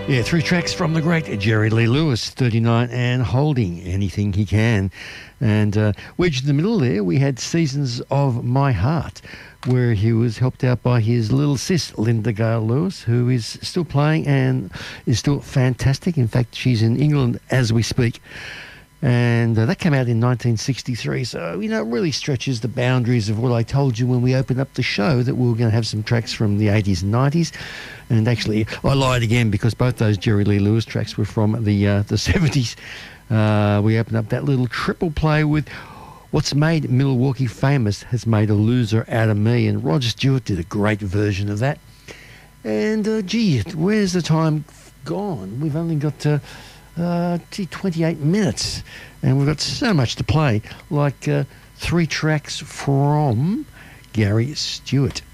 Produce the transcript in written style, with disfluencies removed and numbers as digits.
Yeah, three tracks from the great Jerry Lee Lewis, 39 and Holding Anything He Can. And wedged in the middle there, we had Seasons of My Heart, where he was helped out by his little sis, Linda Gale Lewis, who is still playing and is still fantastic. In fact, she's in England as we speak. And that came out in 1963. So, it really stretches the boundaries of what I told you when we opened up the show, that we were going to have some tracks from the 80s and 90s. And actually, I lied again, because both those Jerry Lee Lewis tracks were from the 70s. We opened up that little triple play with What's Made Milwaukee Famous Has Made a Loser Out of Me. And Roger Stewart did a great version of that. And, where's the time gone? We've only got 28 minutes, and we've got so much to play, like three tracks from Gary Stewart.